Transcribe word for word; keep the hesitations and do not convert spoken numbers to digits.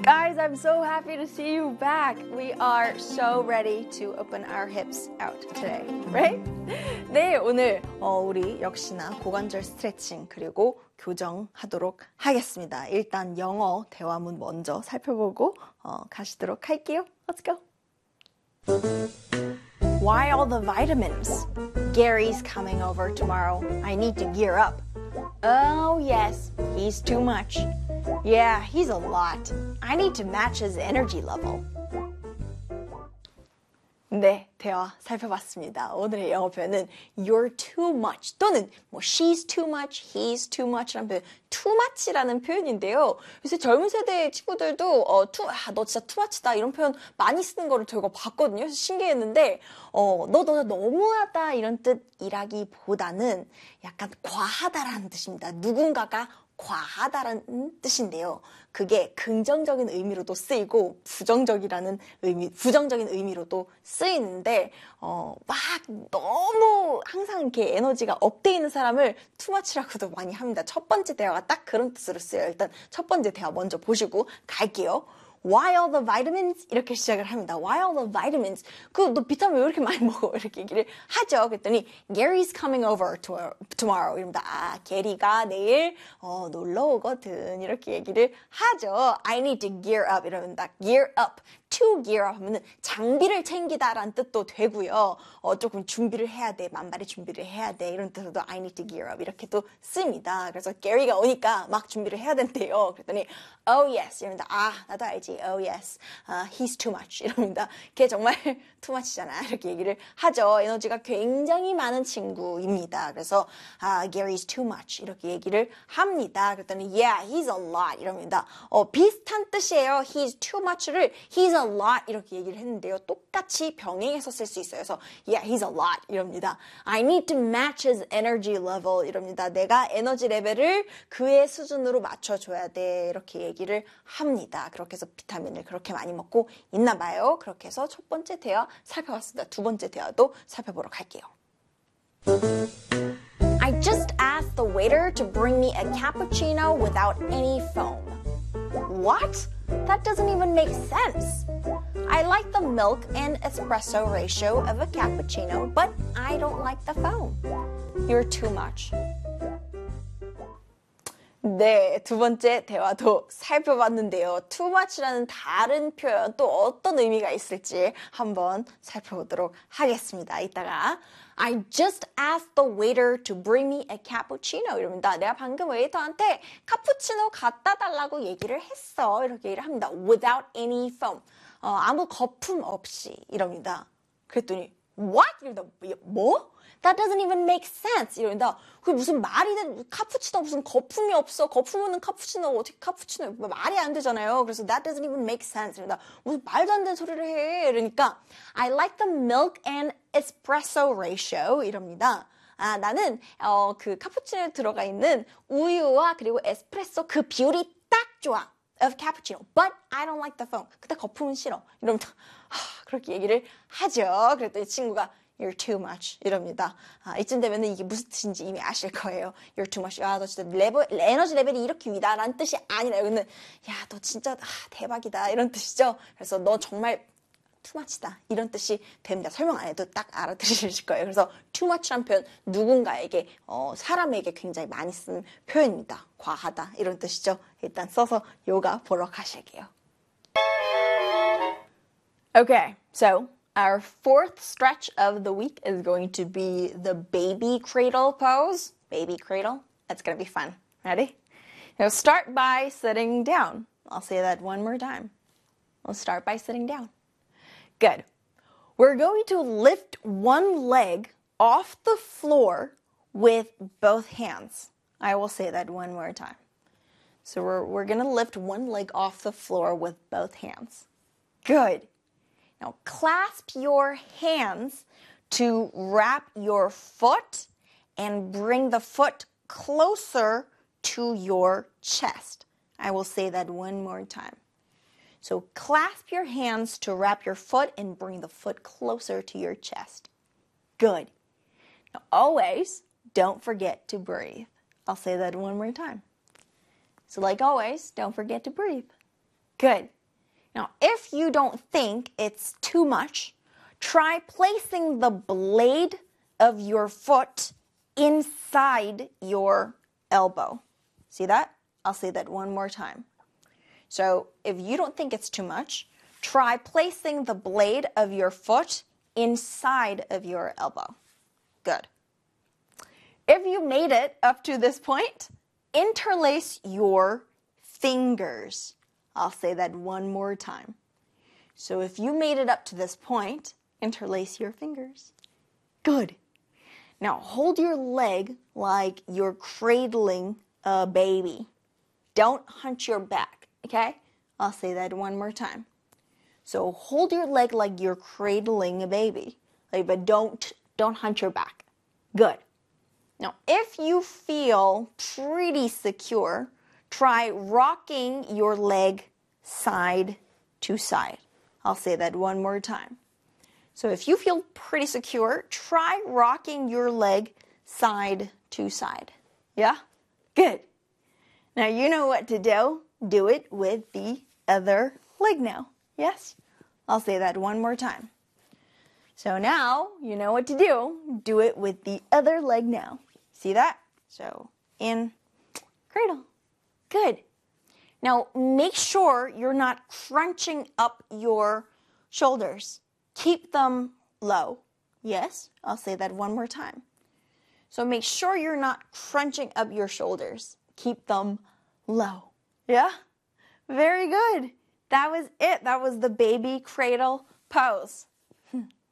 Guys, I'm so happy to see you back. We are so ready to open our hips out today, right? 네, 오늘 어, 우리 역시나 고관절 스트레칭 그리고 교정하도록 하겠습니다. 일단 영어 대화문 먼저 살펴보고 어, 가시도록 할게요. Let's go. Why all the vitamins? Gary's coming over tomorrow. I need to gear up. Oh, yes, he's too much. Yeah, he's a lot. I need to match his energy level. 네, 대화 살펴봤습니다. 오늘의 영어 표현은 you're too much 또는 뭐 she's too much, he's too much라는 표현, too much라는 표현인데요. 요새 젊은 세대 친구들도 어, too, 아, 너 진짜 too much다 이런 표현 많이 쓰는 거를 제가 봤거든요. 그래서 신기했는데 어, 너, 너 너무하다 이런 뜻이라기보다는 약간 과하다라는 뜻입니다. 누군가가 과하다라는 뜻인데요. 그게 긍정적인 의미로도 쓰이고 부정적이라는 의미, 부정적인 의미로도 쓰이는데 어, 막 너무 항상 이렇게 에너지가 업돼 있는 사람을 투마치라고도 많이 합니다. 첫 번째 대화가 딱 그런 뜻으로 쓰여요. 일단 첫 번째 대화 먼저 보시고 갈게요. Why all the vitamins? 이렇게 시작을 합니다. Why all the vitamins? 그 너 비타민 왜 이렇게 많이 먹어? 이렇게 얘기를 하죠. 그랬더니 Gary's coming over to, tomorrow. 이럽니다. 아, 게리가 내일 어, 놀러 오거든. 이렇게 얘기를 하죠. I need to gear up. 이러면다. Gear up. To gear up 하면은 장비를 챙기다라는 뜻도 되고요. 어, 조금 준비를 해야 돼. 만발의 준비를 해야 돼. 이런 뜻으로도 I need to gear up. 이렇게도 씁니다. 그래서 게리가 오니까 막 준비를 해야 된대요. 그랬더니 Oh yes. 이럽니다. 아, 나도 알지. Oh yes. Uh, he's too much. 이럽니다. 걔 정말 too much잖아. 이렇게 얘기를 하죠. 에너지가 굉장히 많은 친구입니다. 그래서 uh, Gary's too much. 이렇게 얘기를 합니다. 그랬더니 Yeah, he's a lot. 이럽니다. 어, 비슷한 뜻이에요. He's too much를 He's a lot. 이렇게 얘기를 했는데요. 똑같이 병행해서 쓸 수 있어요. 그래서 Yeah, he's a lot. 이럽니다. I need to match his energy level. 이럽니다. 내가 에너지 레벨을 그의 수준으로 맞춰줘야 돼. 이렇게 얘기를 합니다. 그렇게 해서 비타민을 그렇게 많이 먹고 있나 봐요. 그렇게 해서 첫 번째 대화 살펴봤습니다. 두 번째 대화도 살펴보러 갈게요. I just asked the waiter to bring me a cappuccino without any foam. What? That doesn't even make sense. I like the milk and espresso ratio of a cappuccino, but I don't like the foam. You're too much. 네, 두 번째 대화도 살펴봤는데요. too much라는 다른 표현 또 어떤 의미가 있을지 한번 살펴보도록 하겠습니다. 이따가 I just asked the waiter to bring me a cappuccino. 이럽니다. 내가 방금 웨이터한테 카푸치노 갖다 달라고 얘기를 했어. 이렇게 얘기를 합니다. Without any foam. 어, 아무 거품 없이 이럽니다. 그랬더니 What? 이러다 뭐? That doesn't even make sense. 이러다 그게 무슨 말이 돼? 카푸치노 무슨 거품이 없어. 거품 없는 카푸치노 어떻게 카푸치노 말이 안 되잖아요. 그래서 that doesn't even make sense. 이러다 무슨 말도 안 되는 소리를 해. 이러니까 I like the milk and espresso ratio. 이럽니다. 아, 나는 어, 그 카푸치노에 들어가 있는 우유와 그리고 에스프레소 그 비율이 딱 좋아. of cappuccino, but I don't like the foam. 근데 거품은 싫어. 이러면서 하, 그렇게 얘기를 하죠. 그랬더니 친구가 You're too much. 이럽니다. 아, 이쯤 되면은 이게 무슨 뜻인지 이미 아실 거예요. You're too much. 야, 너 진짜 레벨, 에너지 레벨이 이렇게 위다라는 뜻이 아니라 여기는 야, 너 진짜 아, 대박이다 이런 뜻이죠. 그래서 너 정말 too much다 이런 뜻이 됩니다. 설명 안 해도 딱 알아들으실 거예요. 그래서 too much란 표현 누군가에게 어, 사람에게 굉장히 많이 쓰는 표현입니다. 과하다 이런 뜻이죠. 일단 써서 요가 보러 가실게요. Okay, so our fourth stretch of the week is going to be the baby cradle pose. Baby cradle. That's going to be fun. Ready? Now start by sitting down. I'll say that one more time. Let's start by sitting down. Good. We're going to lift one leg off the floor with both hands. I will say that one more time. So we're, we're going to lift one leg off the floor with both hands. Good. Now clasp your hands to wrap your foot and bring the foot closer to your chest. I will say that one more time. So clasp your hands to wrap your foot and bring the foot closer to your chest. Good. Now always don't forget to breathe. I'll say that one more time. So like always, don't forget to breathe. Good. Now, if you don't think it's too much, try placing the blade of your foot inside your elbow. See that? I'll say that one more time. So if you don't think it's too much, try placing the blade of your foot inside of your elbow. Good. If you made it up to this point, interlace your fingers. I'll say that one more time. So if you made it up to this point, interlace your fingers. Good. Now hold your leg like you're cradling a baby. Don't hunch your back, okay? I'll say that one more time. So hold your leg like you're cradling a baby, like, but don't don't hunch your back. Good. Now, if you feel pretty secure, try rocking your leg side to side. I'll say that one more time. So if you feel pretty secure, try rocking your leg side to side. Yeah? Good. Now you know what to do. Do it with the other leg now. Yes? I'll say that one more time. So now you know what to do. Do it with the other leg now. See that? So in, cradle. Good. Now make sure you're not crunching up your shoulders. Keep them low. Yes? I'll say that one more time. So make sure you're not crunching up your shoulders. Keep them low. Yeah? Very good. That was it. That was the baby cradle pose.